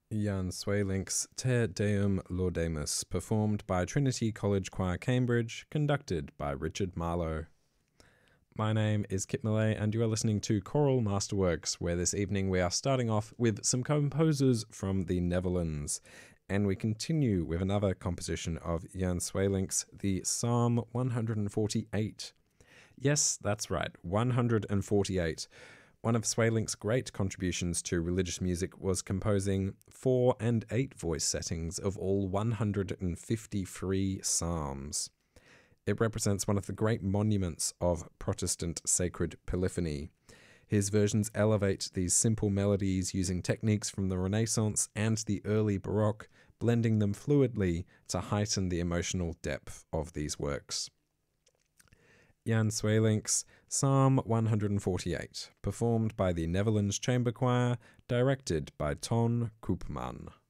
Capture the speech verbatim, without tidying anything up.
Jan Swelink's Te Deum Laudamus, performed by Trinity College Choir Cambridge, conducted by Richard Marlowe. My name is Kit Millay, and you are listening to Choral Masterworks, where this evening we are starting off with some composers from the Netherlands, and we continue with another composition of Jan Swelink's, the Psalm one forty-eight. Yes, that's right, one forty-eight. One of Swelink's great contributions to religious music was composing four and eight voice settings of all one hundred fifty-three psalms. It represents one of the great monuments of Protestant sacred polyphony. His versions elevate these simple melodies using techniques from the Renaissance and the early Baroque, blending them fluidly to heighten the emotional depth of these works. Jan Swelink's Psalm one forty-eight, performed by the Netherlands Chamber Choir, directed by Ton Koopman.